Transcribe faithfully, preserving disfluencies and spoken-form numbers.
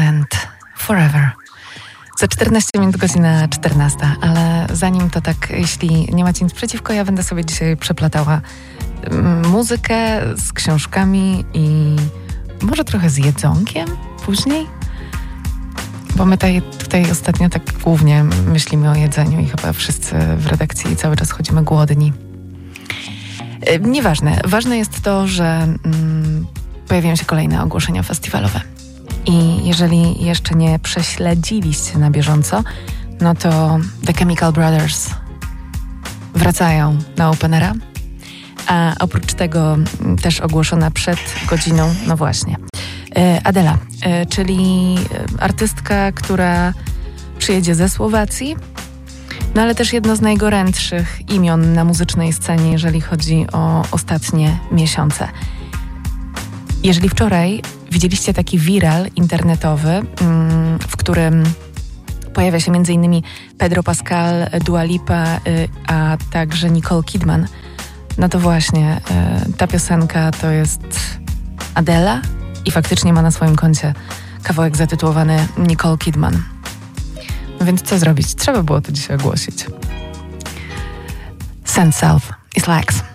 and Forever. Za czternaście minut godzina czternasta, ale zanim to tak, jeśli nie macie nic przeciwko, ja będę sobie dzisiaj przeplatała muzykę z książkami i może trochę z jedzonkiem później, bo my tutaj, tutaj ostatnio tak głównie myślimy o jedzeniu i chyba wszyscy w redakcji cały czas chodzimy głodni. Nieważne. Ważne jest to, że mm, pojawiają się kolejne ogłoszenia festiwalowe. I jeżeli jeszcze nie prześledziliście na bieżąco, no to The Chemical Brothers wracają na Open Aira. A oprócz tego też ogłoszona przed godziną, no właśnie, Adela, czyli artystka, która przyjedzie ze Słowacji, no ale też jedno z najgorętszych imion na muzycznej scenie, jeżeli chodzi o ostatnie miesiące. Jeżeli wczoraj widzieliście taki viral internetowy, w którym pojawia się między innymi Pedro Pascal, Dua Lipa, a także Nicole Kidman, no to właśnie ta piosenka to jest Adela i faktycznie ma na swoim koncie kawałek zatytułowany Nicole Kidman. No więc co zrobić? Trzeba było to dzisiaj ogłosić. Send Self is Lax.